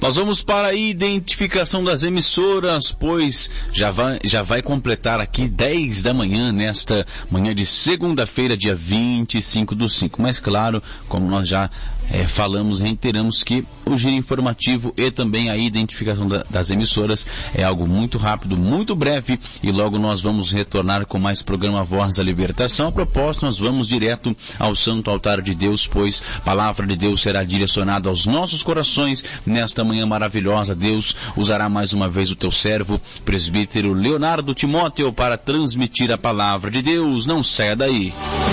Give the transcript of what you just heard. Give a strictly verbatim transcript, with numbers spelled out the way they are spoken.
Nós vamos para a identificação das emissoras, pois já vai, já vai completar aqui dez da manhã, nesta manhã de segunda-feira, dia vinte e cinco do cinco. Mas claro, como nós já é, falamos, reiteramos que o giro informativo e também a identificação da, das emissoras é algo muito rápido, muito breve, e logo nós vamos retornar com mais programa Voz da Libertação. A propósito, nós vamos direto ao Santo Altar de Deus, pois a palavra de Deus será direcionada aos nossos corações nesta manhã maravilhosa. Deus usará mais uma vez o teu servo, presbítero Leonardo Timóteo, para transmitir a palavra de Deus. Não saia daí.